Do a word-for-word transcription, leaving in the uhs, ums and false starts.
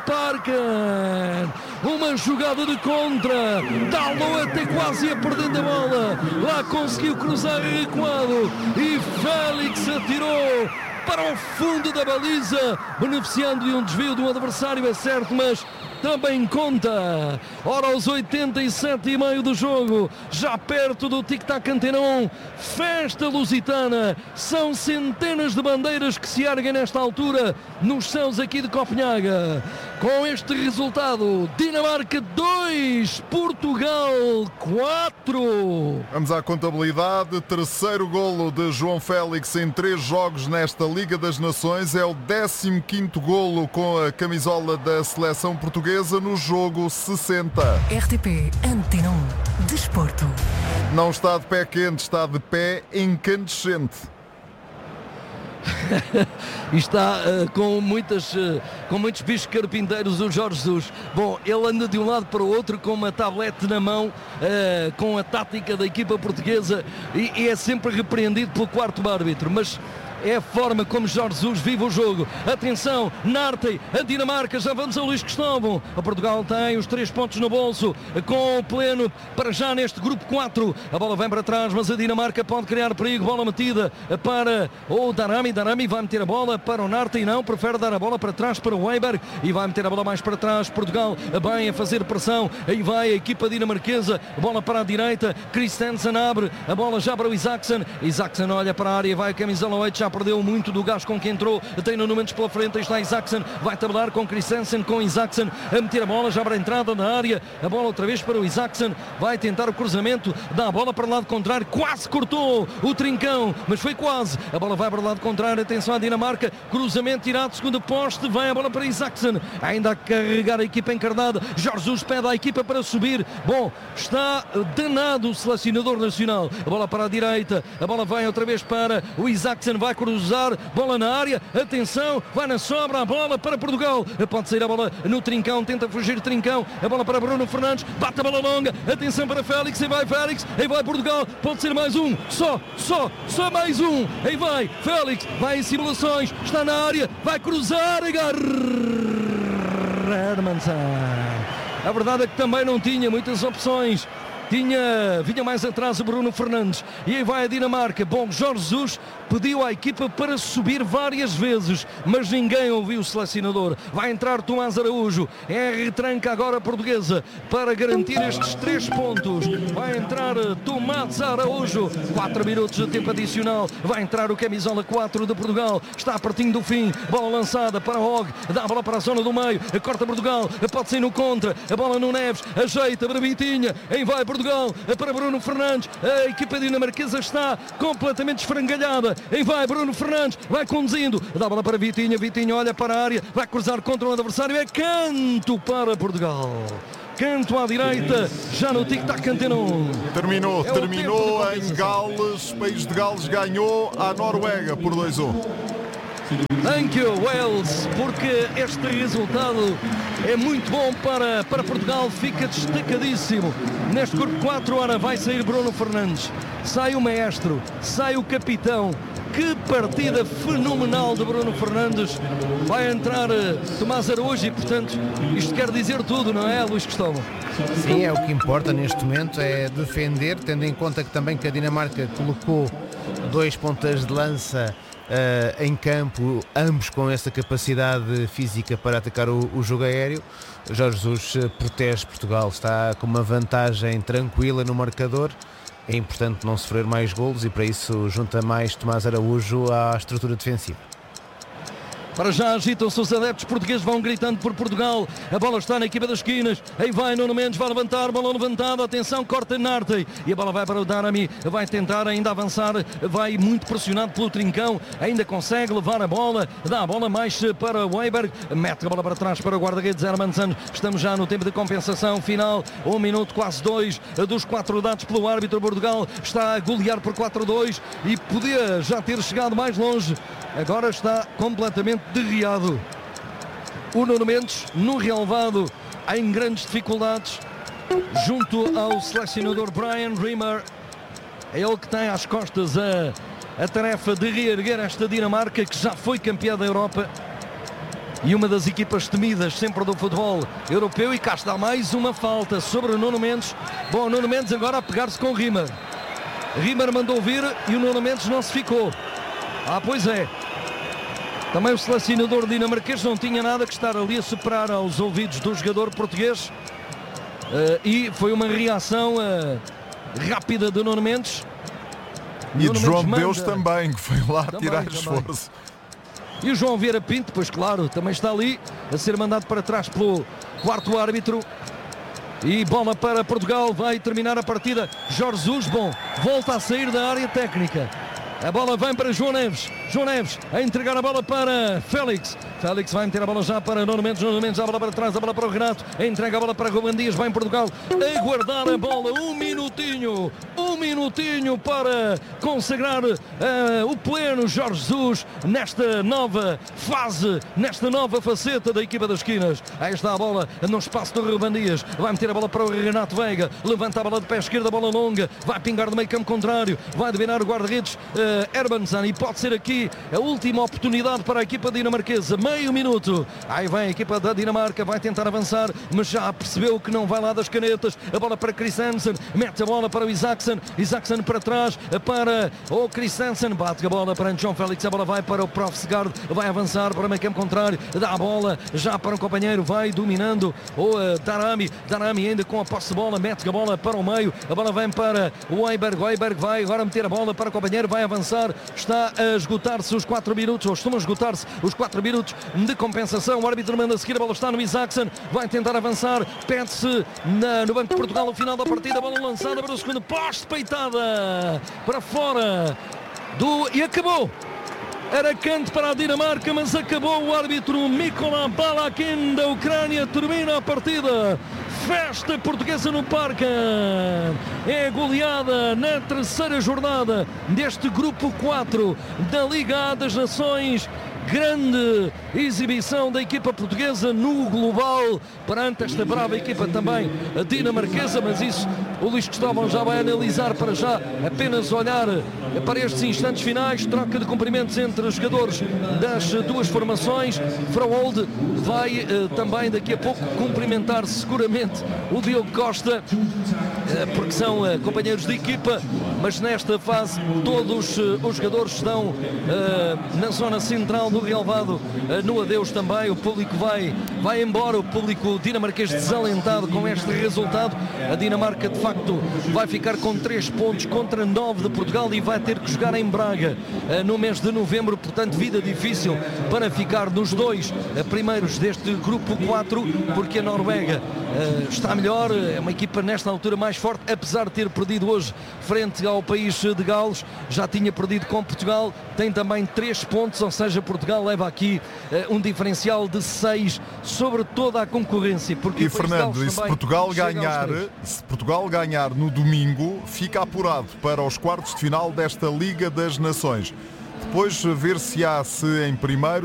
Parker. Uma jogada de contra. Dalot até quase ia perdendo a bola. Lá conseguiu cruzar recuado. E Félix atirou para o fundo da baliza, beneficiando de um desvio de um adversário, é certo, mas também conta. Ora, aos oitenta e sete e meio do jogo, já perto do tic-tac Antenon, festa lusitana. São centenas de bandeiras que se erguem nesta altura nos céus aqui de Copenhaga. Com este resultado, Dinamarca dois, Portugal quatro. Vamos à contabilidade. Terceiro golo de João Félix em três jogos nesta Liga das Nações. É o décimo quinto golo com a camisola da seleção portuguesa no jogo sessenta. R T P Antenon Desporto. Não está de pé quente, está de pé incandescente. E está uh, com, muitas, uh, com muitos bichos carpinteiros o Jorge Jesus. Bom, ele anda de um lado para o outro com uma tablete na mão, uh, com a tática da equipa portuguesa, e, e é sempre repreendido pelo quarto árbitro, mas é a forma como Jorge Jesus vive o jogo. Atenção, Nartey, a Dinamarca, já vamos a Luís Cristóvão. A Portugal tem os três pontos no bolso, com o pleno para já neste grupo quatro. A bola vem para trás, mas a Dinamarca pode criar perigo. Bola metida para o Darami. Darami vai meter a bola para o Nartey, não, prefere dar a bola para trás para o Weiberg e vai meter a bola mais para trás. Portugal bem a fazer pressão. Aí vai a equipa dinamarquesa. Bola para a direita. Christensen abre a bola já para o Isaacson. Isaacson olha para a área, vai a camisola oito, já perdeu muito do gás com que entrou, tem Nuno Mendes pela frente, aí está Isaacson, vai tabelar com Christensen, com Isaacson a meter a bola já para a entrada da área, a bola outra vez para o Isaacson, vai tentar o cruzamento, dá a bola para o lado contrário, quase cortou o Trincão, mas foi quase, a bola vai para o lado contrário, atenção à Dinamarca, cruzamento tirado, segundo poste, vai a bola para Isaacson, ainda a carregar a equipa encarnada. Jorge Jesus pede à equipa para subir, bom, está danado o selecionador nacional, a bola para a direita, a bola vai outra vez para o Isaacson, vai cruzar, bola na área, atenção, vai na sobra, a bola para Portugal, pode sair a bola no Trincão, tenta fugir Trincão, a bola para Bruno Fernandes, bate a bola longa, atenção para Félix, e vai Félix, aí vai Portugal, pode ser mais um, só, só, só mais um, aí vai Félix, vai em simulações, está na área, vai cruzar, agarra Hermansen. A verdade é que também não tinha muitas opções. Tinha, vinha mais atrás o Bruno Fernandes. E aí vai a Dinamarca. Bom, Jorge Jesus pediu à equipa para subir várias vezes, mas ninguém ouviu o selecionador. Vai entrar Tomás Araújo. É a retranca agora portuguesa para garantir estes três pontos. Vai entrar Tomás Araújo. quatro minutos de tempo adicional. Vai entrar o camisola quatro de Portugal. Está pertinho do fim. Bola lançada para Og. Dá a bola para a zona do meio. Corta Portugal. Pode sair no contra. A bola no Neves. Ajeita para Vitinha. Aí vai Portugal. Para Bruno Fernandes. A equipa dinamarquesa está completamente esfrangalhada. Aí vai Bruno Fernandes. Vai conduzindo. Dá a bola para Vitinha. Vitinha olha para a área. Vai cruzar contra o adversário. É canto para Portugal. Canto à direita, já no tic-tac Antenon. Terminou, é terminou em Gales. O país de Gales ganhou à Noruega por dois a um. Thank you, Wales, porque este resultado é muito bom para, para Portugal, fica destacadíssimo. Neste grupo quatro, ora, vai sair Bruno Fernandes, sai o maestro, sai o capitão. Que partida fenomenal de Bruno Fernandes. Vai entrar uh, Tomás Araújo e, portanto, isto quer dizer tudo, não é, Luís Cristóvão? Sim, é o que importa neste momento, é defender, tendo em conta que também que a Dinamarca colocou dois pontas de lança Uh, em campo, ambos com essa capacidade física para atacar o, o jogo aéreo. Jorge Jesus uh, protege Portugal, está com uma vantagem tranquila no marcador. É importante não sofrer mais golos e para isso junta mais Tomás Araújo à estrutura defensiva. Para já agitam-se os adeptos portugueses, vão gritando por Portugal. A bola está na equipa das esquinas. Aí vai Nuno Mendes, vai levantar, bola levantada. Atenção, corta Nartey. E a bola vai para o Darami. Vai tentar ainda avançar. Vai muito pressionado pelo Trincão. Ainda consegue levar a bola. Dá a bola mais para o Weiberg. Mete a bola para trás para o guarda-redes Hermansen. Estamos já no tempo de compensação final. Um minuto, quase dois dos quatro dados pelo árbitro. Portugal está a golear por quatro a dois e podia já ter chegado mais longe. Agora está completamente derriado. O Nuno Mendes, no relevado, em grandes dificuldades, junto ao selecionador Brian Rimmer. É ele que tem às costas a, a tarefa de reerguer esta Dinamarca, que já foi campeã da Europa. e uma das equipas temidas sempre do futebol europeu. E cá está mais uma falta sobre o Nuno Mendes. Bom, Nuno Mendes agora a pegar-se com Rimmer. Rimmer mandou vir e o Nuno Mendes não se ficou. Ah, pois é. Também o selecionador dinamarquês não tinha nada que estar ali a soprar aos ouvidos do jogador português. Uh, e foi uma reação uh, rápida de Nuno Mendes. E Nuno de João Mendes Deus manda. também, que foi lá Também, tirar também. esforço. E o João Vieira Pinto, pois claro, também está ali a ser mandado para trás pelo quarto árbitro. E bola para Portugal, vai terminar a partida. Jorge Jesus, bom, volta a sair da área técnica. A bola vem para João Neves. João Neves a entregar a bola para Félix. Félix vai meter a bola já para Nuno Mendes. Nuno Mendes a bola para trás, a bola para o Renato. Entrega a bola para Ruben Dias. Vai em Portugal a guardar a bola. Um minutinho. Um minutinho para consagrar uh, o pleno Jorge Jesus nesta nova fase, nesta nova faceta da equipa das esquinas. Aí está a bola no espaço do Ruben Dias. Vai meter a bola para o Renato Veiga. Levanta a bola de pé esquerdo, a bola longa. Vai pingar do meio campo contrário. Vai dominar o guarda-redes uh, Hermansen. E pode ser aqui a última oportunidade para a equipa dinamarquesa. Meio minuto. Aí vem a equipa da Dinamarca. Vai tentar avançar, mas já percebeu que não vai lá das canetas. A bola para Christensen. Mete a bola para o Isaacson. Isaacson para trás. Para o Christensen. Bate a bola para João Félix. A bola vai para o Profsgaard. Vai avançar para o meio campo contrário. Dá a bola já para o companheiro. Vai dominando o uh, Darami. Darami ainda com a posse de bola. Mete a bola para o meio. A bola vem para o Weiberg. O Weiberg vai agora meter a bola para o companheiro. Vai avançar. Está a esgotar-se os quatro minutos. Ou estão a esgotar-se os quatro minutos de compensação. O árbitro manda seguir. A bola está no Isaacson. Vai tentar avançar. Pede-se no Banco de Portugal ao final da partida. A bola lançada para o segundo poste. Peitada para fora do... E acabou. Era canto para a Dinamarca, mas acabou. O árbitro Mikola Balakin da Ucrânia termina a partida. Festa portuguesa no Parque. É goleada na terceira jornada deste grupo quatro da Liga A das Nações. Grande exibição da equipa portuguesa no global perante esta brava equipa também a dinamarquesa, mas isso o Luís Cristóvão já vai analisar. Para já apenas olhar para estes instantes finais. Troca de cumprimentos entre os jogadores das duas formações. Frohold vai eh, também daqui a pouco cumprimentar seguramente o Diogo Costa, eh, porque são eh, companheiros de equipa, mas nesta fase todos eh, os jogadores estão eh, na zona central do relevado. No adeus também, o público vai, vai embora, o público dinamarquês desalentado com este resultado. A Dinamarca de facto vai ficar com três pontos contra nove de Portugal e vai ter que jogar em Braga no mês de novembro, portanto vida difícil para ficar nos dois primeiros deste grupo quatro, porque a Noruega está melhor, é uma equipa nesta altura mais forte, apesar de ter perdido hoje frente ao país de Gales. Já tinha perdido com Portugal, tem também três pontos, ou seja, Portugal leva aqui uh, um diferencial de seis sobre toda a concorrência. Porque e Fernando, e se Portugal ganhar, se Portugal ganhar no domingo, fica apurado para os quartos de final desta Liga das Nações. Depois ver se há se em primeiro